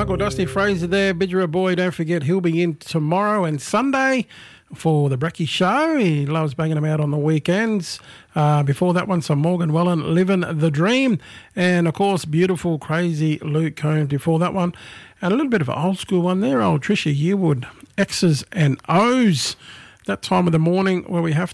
Uncle Dusty Fraser there. Bidgera boy, don't forget he'll be in tomorrow and Sunday for the Brecky Show. He loves banging them out on the weekends. Before that one, some Morgan Wallen, Living the Dream. And, of course, beautiful, crazy Luke Combs before that one. And a little bit of an old school one there, old Trisha Yearwood, X's and O's. That time of the morning where we have